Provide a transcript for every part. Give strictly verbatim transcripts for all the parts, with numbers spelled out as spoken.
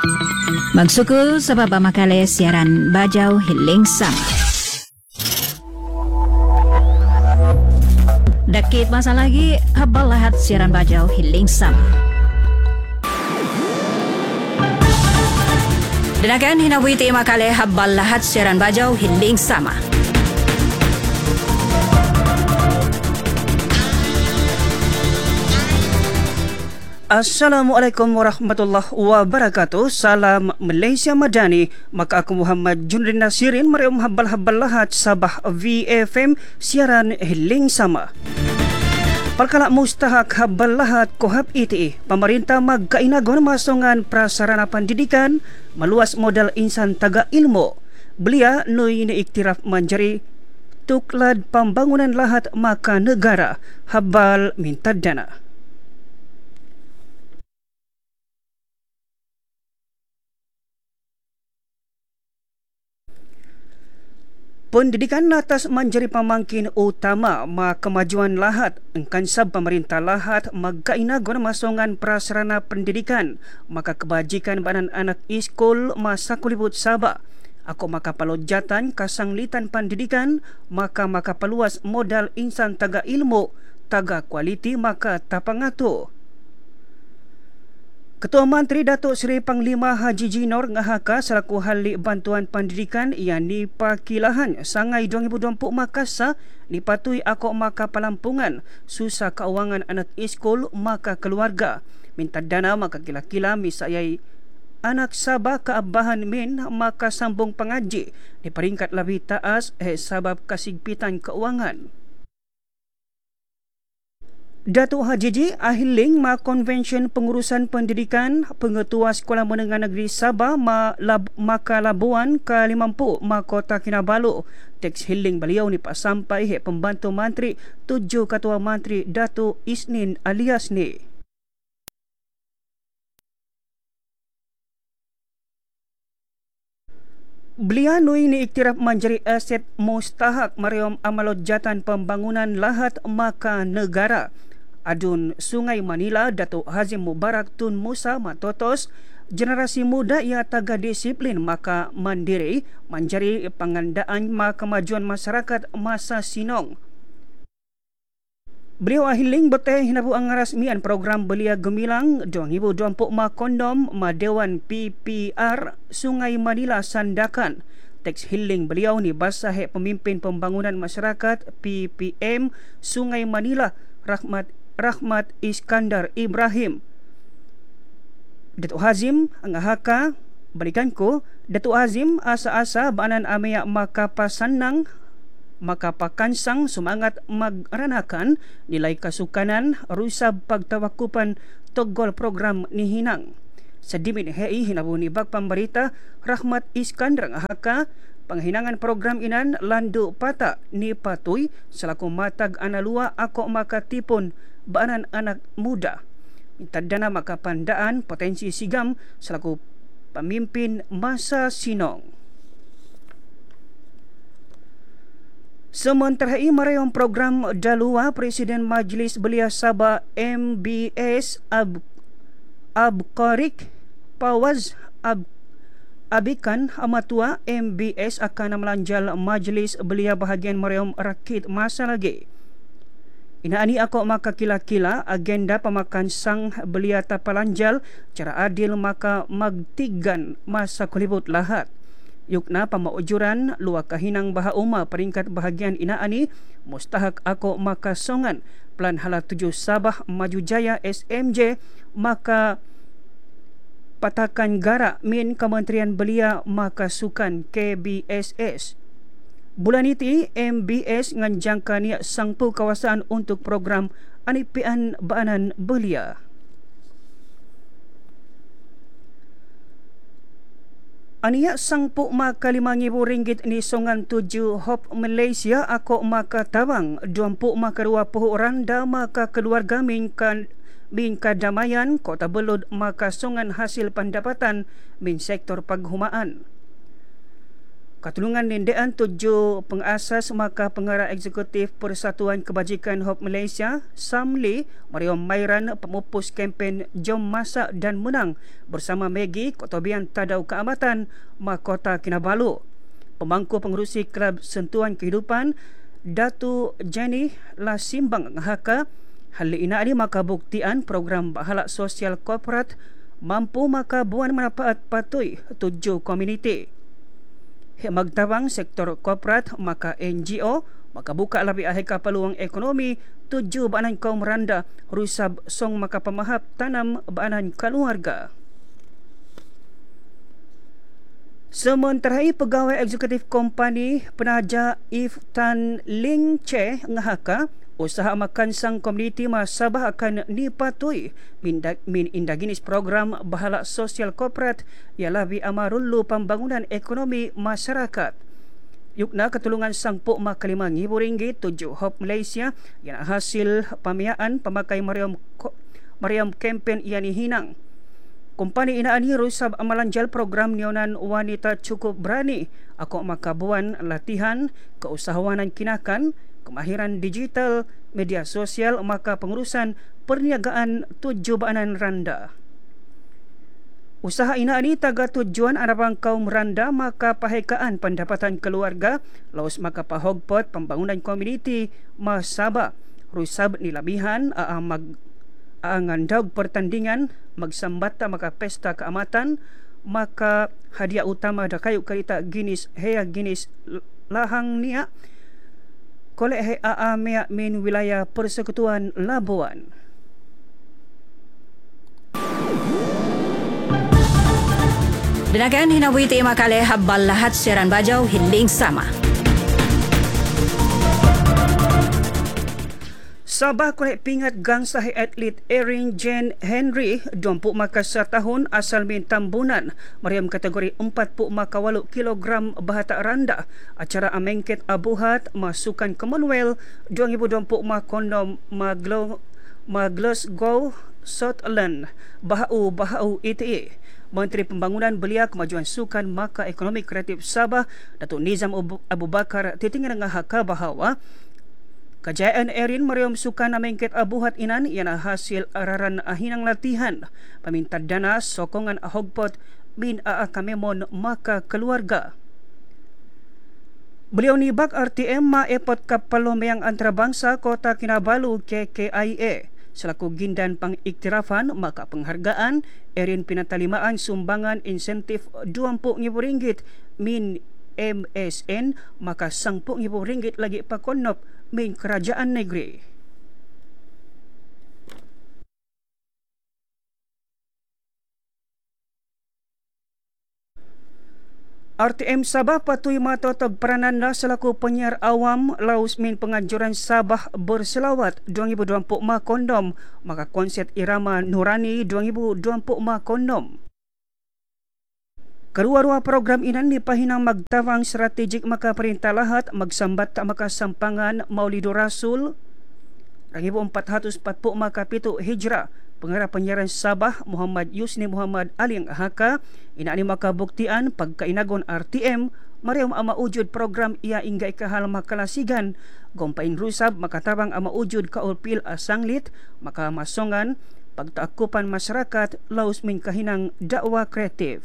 Magsukul sa babamakale siaran Bajau Hiling Sama. Dakit masa lagi habal lahat siaran Bajau Hiling Sama. Dinakan hinawiti makale habal lahat siaran Bajau Hiling Sama. Assalamualaikum warahmatullahi wabarakatuh. Salam Malaysia Madani. Maka aku Muhammad Junrin Nasirin marium habal-habal lahat Sabah V F M siaran Hiling Sama. Perkala mustahak habal lahat kohab iti. Pemerintah magkainagon masongan prasarana pendidikan meluas modal insan taga ilmu. Belia nui ni iktiraf menjadi tuklad pembangunan lahat maka negara habal minta dana. Pendidikan atas menjadi pemangkin utama ma kemajuan lahat engkan sab pemerintah lahat magkaina guna masongan prasarana pendidikan maka kebajikan banan anak iskul masa kulibut Sabah aku maka palojatan kasanglitan pendidikan maka maka peluas modal insan taga ilmu taga kualiti maka tapangatu. Ketua Menteri Datuk Seri Panglima Haji Jinor ngahaka selaku hali bantuan pendidikan yang dipakilahan sangai dua ribu dua puluh Makasa dipatui akok maka pelampungan susah keuangan anak iskul maka keluarga minta dana maka kila-kila misayai anak Sabah keabahan min maka sambung pengaji di peringkat lebih taas eh sabab kasigpitan keuangan. Datuk Haji Ji ahiling ma konvensyen pengurusan pendidikan pengetua Sekolah Menengah Negeri Sabah ma lab, maka Labuan ke lima puluh ma Kota Kinabalu. Teks hiling beliau ni pak sampai he pembantu menteri tujuh ketua menteri Datuk Isnin alias ni. Belia nui ni iktiraf menjadi aset mustahak mariam amalot jatan pembangunan lahat maka negara. Adun Sungai Manila Datuk Hazim Mubarak Tun Musa Matotos generasi muda ia taga disiplin maka mandiri menjadi pengandaan ma kemajuan masyarakat masa sinong. Beliau ahiling beteh hinabu angarasmian program belia gemilang dua ribu dua puluh ma kondom ma Dewan P P R Sungai Manila Sandakan. Teks hiling beliau ni basahe pemimpin pembangunan masyarakat P P M Sungai Manila Rahmat Rahmat Iskandar Ibrahim. Datuk Hazim angahaka balikanku Datuk Hazim asa-asa banan amaya maka pasanang maka pakansang semangat magranakan nilai kasukanan rusab pagtawakupan togol program ni hinang. Sedimin hei hinabuni bag pemberita Rahmat Iskandar angahaka penghinangan program inan landu pata ni patuy selaku matag analua ako makatipon baanan anak muda. Minta dana maka pandaan potensi sigam selaku pemimpin masa sinong. Sementara ini merayom program dalua Presiden Majlis Belia Sabah M B S Ab Abqarik Pawaz Ab Abikan Amatua M B S akan melanjal Majlis Belia bahagian merayom rakit masa lagi. Inaani ako maka kila-kila agenda pemakan sang belia tapalanjal cara adil maka magtigan masa kulibut lahat. Yukna pamaujuran luar kahinang baha uma peringkat bahagian inaani mustahak ako maka songan plan hala tujuh Sabah Maju Jaya S M J maka patakan gara min Kementerian Belia maka sukan K B S S. Bulan iti M B S nganjangka niya sangpu kawasan untuk program anipian baanan belia. Aniya sangpu maka lima ribu ringgit ni songan tujuh Hop Malaysia ako maka tawang dua puluh maka dua puluh randa maka keluarga minkan min kadamayan Kota Belud maka songan hasil pendapatan min sektor paghumaan. Katulungan nindean tujuh pengasas maka pengarah eksekutif Persatuan Kebajikan Hop Malaysia, Samli, Mariam Mairan, pemupus kempen Jom Masak dan Menang bersama Maggie, Kotobian Tadau Keamatan, Mahkota Kinabalu. Pemangku pengurusi Kelab Sentuhan Kehidupan, Datu Jenny Lasimbang Ngahaka, hal ini ada maka buktian program bahalak sosial korporat mampu maka buan manfaat patui tujuh komuniti. Magtabang sektor korporat maka N G O maka buka lebih akhir peluang ekonomi tujuh banan kaum randa rusab song maka pemahap tanam banan keluarga. Sementara itu pegawai eksekutif kompani penaja If Tan Ling Che ngahaka usaha makan sang komuniti Sabah akan dipatui min, min indaginis program bahalak sosial korporat ialah bi amarullu pembangunan ekonomi masyarakat. Yukna ketulungan sang pok mak lima ribu ringgit tujuh Hop Malaysia yang hasil pamiaan pemakai Mariam Mariam kempen iani hinang. Kompani ina ani rusab amalan jal program nionan wanita cukup berani aku makabuan latihan keusahawanan kinakan kemahiran digital, media sosial maka pengurusan perniagaan tujuh banan randa. Usaha ina ini taga tujuan arabang kaum randa maka pahekaan pendapatan keluarga laus maka pahogpot pembangunan komuniti Sabah rusab nilabihan aa mag aangandaug pertandingan magsambata maka pesta keamatan maka hadiah utama da kayu karita Guinness hea Guinness lahang nia kolek he aa mea min wilayah Persekutuan Labuan. Dinakan hinabui tema kali habbal lahat siaran bajau hiling sama. Sabah kolek pingat gangsa atlet Erin Jane Henry dua puluh maka setahun asal min Tambunan Mariam kategori empat puluh maka walu kilogram bahata randa acara amengket abuhat masukan Commonwealth dua ribu dua puluh maka kondom maglo Glasgow Scotland bahau bahau E T A. Menteri Pembangunan Belia Kemajuan Sukan Maka Ekonomi Kreatif Sabah Datuk Nizam Abu Bakar titingin ngahaka bahawa kejayaan Erin Mariam Sukan amengket abuhat inan ialah hasil araran ahinang latihan paminta dana sokongan ahogpot min aa kamemon maka keluarga. Beliau nibak R T M ma epot kapalomeang antarabangsa Kota Kinabalu K K I A selaku gindan pangiktirafan maka penghargaan Erin pinatalimaan sumbangan insentif dua puluh ribu ringgit min M S N maka sepuluh ribu ringgit lagi pakonop min kerajaan negeri. R T M Sabah patui matotog perananda selaku penyiar awam laus min penganjuran Sabah berselawat dua ribu dua puluh ma kondom maka konsert irama Nurani dua ribu dua puluh ma kondom. Kedua-dua program inan dipahinang magtawang strategik maka perintah lahat magsambat tak maka sampangan Maulidur Rasul dua ribu empat ratus empat puluh maka pitu Hijrah. Pengarah penyiaran Sabah Muhammad Yusni Muhammad Ali Haka ina ni maka buktian pagkainagon R T M mariam ama ujud program ia ingga ikahal makalasigan gompain rusab makatabang ama ujud kaulpil asanglit maka masongan pagtaakupan masyarakat laus min kahinang dakwa kreatif.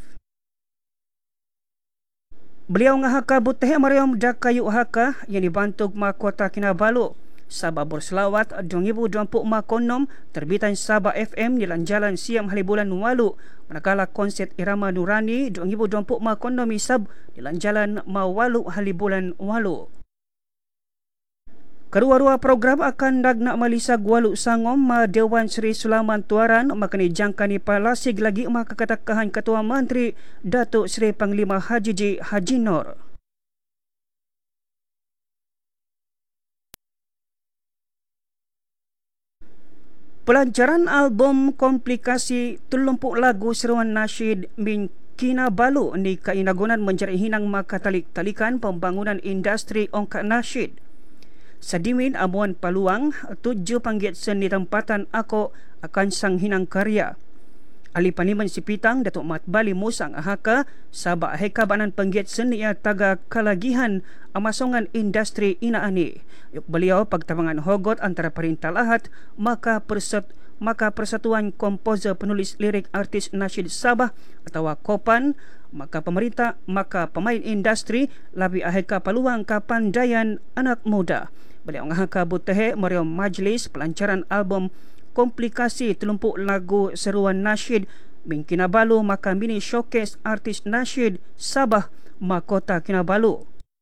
Beliau ngahaka buteh mariam dakayu haka yang dibantug ma Kota Kinabalu. Sabah berselawat dua ribu dua puluh ma konom terbitan Sabah F M nilan jalan siam hari bulan walu manakala konsert irama Nurani dua ribu dua puluh ma konom isab nilan jalan ma walu hari bulan walu. Kedua-dua program akan dagnak malisag walu sangom ma Dewan Seri Sulaiman Tuaran makani jangkani palasig lagi ma kakatakahan Ketua Menteri Datuk Seri Panglima Haji J. Haji Nur. Pelancaran album komplikasi telumpuk lagu seruan nasyid min Kinabalu ni kainagunan menjadi hinang maka talik-talikan pembangunan industri ongkak nasyid. Sadimin amuan paluang tujuh panggit seni tempatan ako akan sang hinang karya. Ahli Parlimen Sipitang Datuk Mat Bali Musang Ahaka sabak heka banan penggiat seni taga kalagihan amasongan industri inaani. Yuk beliau pagtabangan hogot antara Perintah Lahad maka perset maka Persatuan Komposer Penulis Lirik Artis Nasyid Sabah atau Kopan, maka pemerintah, maka pemain industri labi aheka peluang kapandaian anak muda. Beliau ngahaka butehe meriam majlis pelancaran album komplikasi telumpuk lagu seruan nasyid Min Kinabalu maka mini showcase artis nasyid Sabah Mahkota Kinabalu.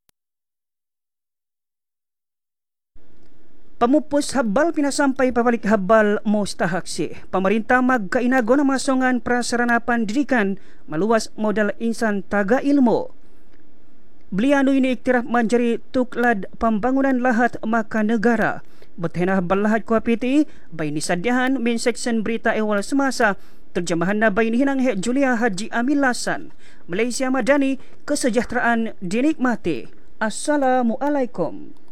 Pamupus habal pinasampay pabalik habal mustahaksi. Pemerintah magkainago na masongan prasarana pendidikan maluas modal insan taga ilmu. Beliau ini iktiraf menjadi tuklad pembangunan lahat maka negara. Bethenah balahat kuapiti baini sadiahan min section berita awal semasa terjemahan na baini hinang Hek Julia Haji Amil Lasan. Malaysia Madani, kesejahteraan dinikmati. Assalamualaikum.